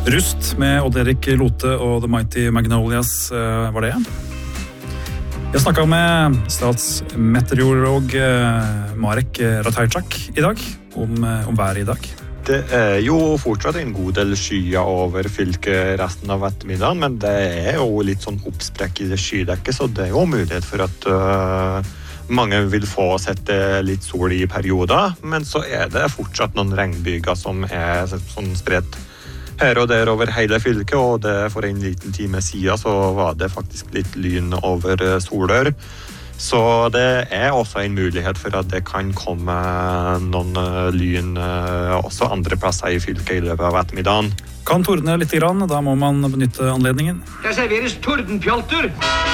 Rust med Odd-Erik Lothe og The Mighty Magnolias var det. Jeg snakket med statsmeteorolog Marek Ratajczak I dag om været I dag. Det jo fortsatt en god del skyer over fylket resten av ettermiddagen, men det jo litt sånn oppsprekk I det skydekket, så det jo mulighet for at mange vil få sett litt sol I perioder, men så det fortsatt noen regnbyger som sånn spredt her og der over hele fylket, og det for en liten time siden så var det faktisk litt lyn over Solør. Så det også en mulighet for at det kan komme noen lyn også andre plasser I fylket I løpet av ettermiddagen. Kan tordne litt grann, da må man benytte anledningen. Det serveres tordenpjalter!